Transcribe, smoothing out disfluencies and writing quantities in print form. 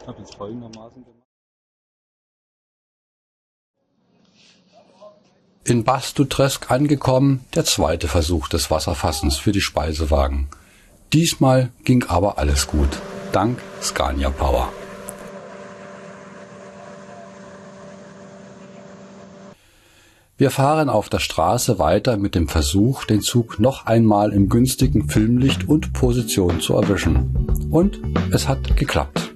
habe jetzt folgendermaßen gemacht. In Bastutresk angekommen, der zweite Versuch des Wasserfassens für die Speisewagen. Diesmal ging aber alles gut, dank Scania Power. Wir fahren auf der Straße weiter mit dem Versuch, den Zug noch einmal im günstigen Filmlicht und Position zu erwischen. Und es hat geklappt.